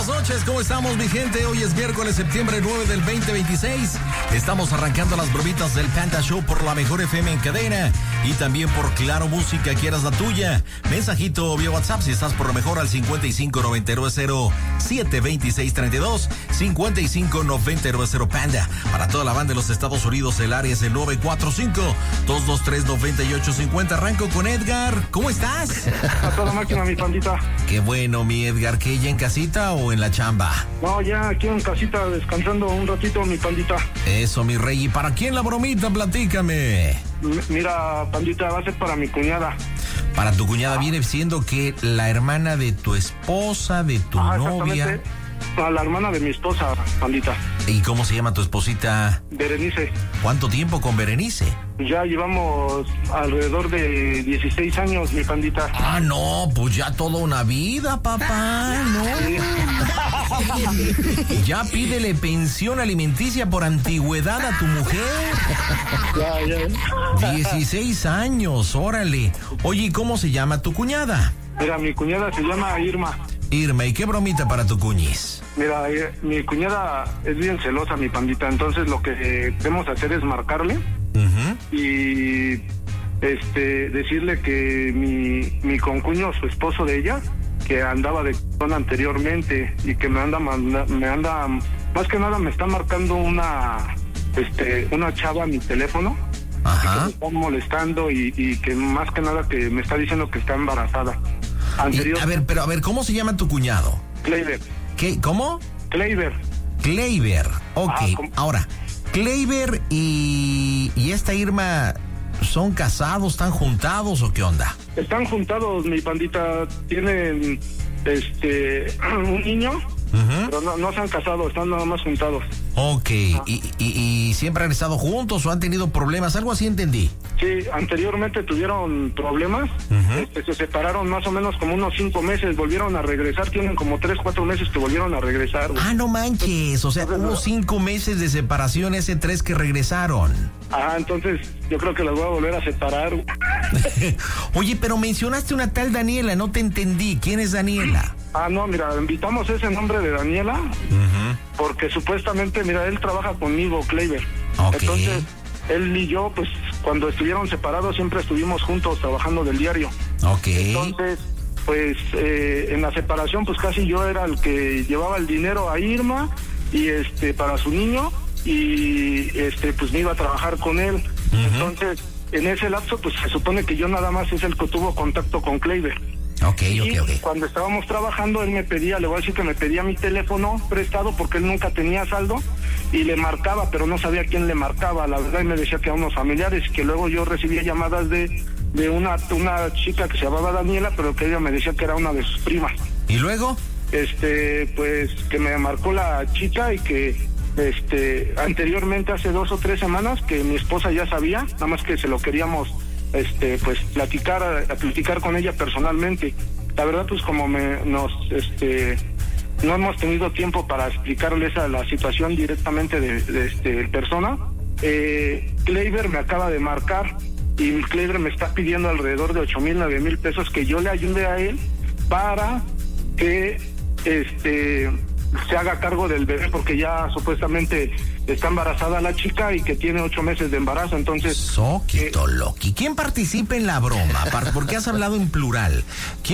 buenas noches, ¿cómo estamos, mi gente? Hoy es miércoles, septiembre 9 del 2026. Estamos arrancando las bromitas del Panda Show por la mejor FM en cadena y también por Claro Música, quieras la tuya. Mensajito vía WhatsApp si estás por lo mejor al 5599072632, 559907 Panda. Para toda la banda de los Estados Unidos, el área es el 945-223-9850. Arranco con Edgar. ¿Cómo estás? A toda máquina, mi pandita. Qué bueno, mi Edgar. ¿Qué, ya en casita o en la chamba? No, ya aquí en casita descansando un ratito, mi pandita. Eso, mi rey. ¿Y para quién la bromita? Platícame. Mira, pandita, va a ser para mi cuñada. Para tu cuñada viene siendo que la hermana de tu esposa, de tu novia. A la hermana de mi esposa, pandita. ¿Y cómo se llama tu esposita? Berenice. ¿Cuánto tiempo con Berenice? Ya llevamos alrededor de 16 años, mi pandita. Ah, no, pues ya toda una vida, papá, ¿no? Sí. Ya pídele pensión alimenticia por antigüedad a tu mujer. Ya. 16 años, órale. Oye, ¿y cómo se llama tu cuñada? Mira, mi cuñada se llama Irma. Irma, ¿y qué bromita para tu cuñis? Mira, mi cuñada es bien celosa, mi pandita, entonces lo que debemos hacer es marcarle y decirle que mi concuño, su esposo de ella, que andaba de zona anteriormente y que me anda, más que nada me está marcando una chava a mi teléfono. Ajá. Que me está molestando y que más que nada que me está diciendo que está embarazada. A ver, ¿cómo se llama tu cuñado? Kleiber. ¿Qué? ¿Cómo? Kleiber. Kleiber, ok. Ahora, Kleiber y esta Irma, ¿son casados, están juntados o qué onda? Están juntados, mi pandita. Tienen un niño, pero no se han casado, están nada más juntados. Ok, ¿y siempre han estado juntos o han tenido problemas? Algo así entendí. Sí, anteriormente tuvieron problemas, se separaron más o menos como unos 5 meses, volvieron a regresar, tienen como 3, 4 meses que volvieron a regresar. Ah, no manches, o sea, hubo 5 meses de separación, ese 3 que regresaron. Ah, entonces yo creo que las voy a volver a separar. Oye, pero mencionaste una tal Daniela, no te entendí, ¿quién es Daniela? Ah, no, mira, invitamos ese nombre de Daniela, porque supuestamente, mira, él trabaja conmigo, Kleiber. Okay. Entonces, él y yo, pues, cuando estuvieron separados, siempre estuvimos juntos trabajando del diario. Ok. Entonces, pues, en la separación, pues, casi yo era el que llevaba el dinero a Irma, y para su niño, y, pues, me iba a trabajar con él. Entonces, en ese lapso, pues, se supone que yo nada más es el que tuvo contacto con Kleiber. Ok. Cuando estábamos trabajando, él me pedía, le voy a decir que me pedía mi teléfono prestado porque él nunca tenía saldo y le marcaba, pero no sabía quién le marcaba, la verdad, y me decía que a unos familiares, que luego yo recibía llamadas de una chica que se llamaba Daniela, pero que ella me decía que era una de sus primas. ¿Y luego? Pues que me marcó la chica y que anteriormente, hace 2 o 3 semanas, que mi esposa ya sabía, nada más que se lo queríamos pues platicar con ella personalmente. La verdad, pues como no hemos tenido tiempo para explicarles a la situación directamente de persona. Kleiber me acaba de marcar y Kleiber me está pidiendo alrededor de 8,000, 9,000 pesos que yo le ayude a él para que se haga cargo del bebé, porque ya supuestamente está embarazada la chica y que tiene 8 meses de embarazo, entonces... Soquito Loki. ¿Quién participa en la broma? ¿Por qué has hablado en plural?